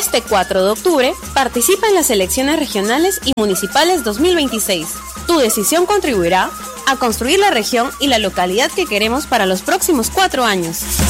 Este 4 de octubre, participa en las elecciones regionales y municipales 2026. Tu decisión contribuirá a construir la región y la localidad que queremos para los próximos 4 años.